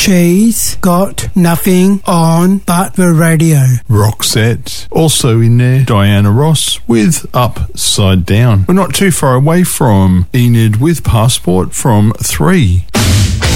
She's got nothing on but the radio. Roxette. Also in there, Diana Ross with Upside Down. We're not too far away from Enid with Passport from 3.